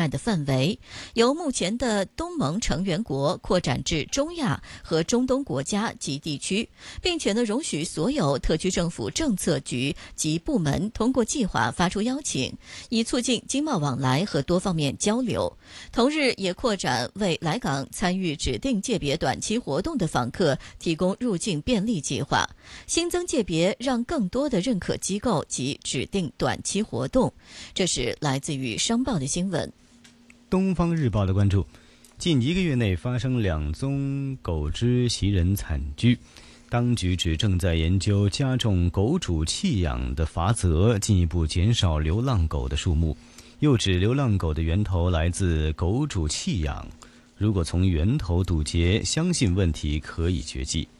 的范围，由目前的东盟成员国扩展至中亚和中东国家及地区，并且容许所有特区政府政策局及部门通过计划发出邀请，以促进经贸往来和多方面交流。同日也扩展为来港参与指定界别短期活动的访客提供入境便利计划，新增界别让更多的认可机构及指定短期活动。这是来自于商报的新闻。 东方日报的关注，近1个月内发生2宗狗只袭人惨剧，当局指正在研究加重狗主弃养的罚则，进一步减少流浪狗的数目，又指流浪狗的源头来自狗主弃养，如果从源头堵截，相信问题可以绝迹。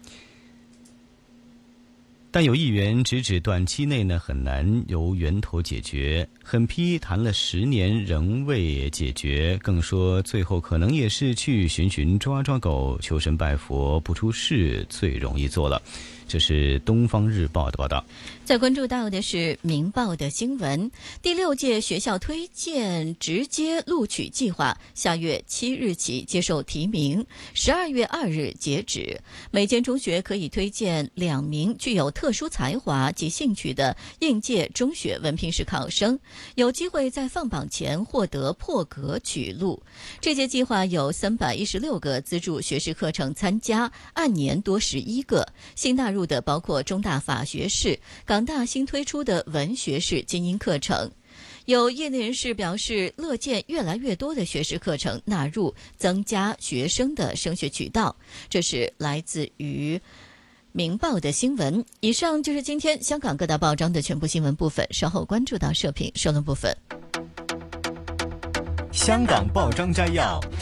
但有议员指短期内很难由源头解决，狠批谈了10年仍未解决，更说最后可能也是去寻抓狗，求神拜佛不出事最容易做了。这是东方日报的报道。 再关注到的是明报的新闻，第6届学校推荐直接录取计划下月7日起接受提名，12月2日截止。每间中学可以推荐2名具有特殊才华及兴趣的应届中学文凭试考生，有机会在放榜前获得破格取录。这届计划有316个资助学士课程参加，按年多11个，新纳入的包括中大法学士、港大新推出的文学士精英课程。有业内人士表示，乐见越来越多的学士课程纳入，增加学生的升学渠道。这是来自于明报的新闻。以上就是今天香港各大报章的全部新闻部分，稍后关注到社评社论部分。 香港报章摘要，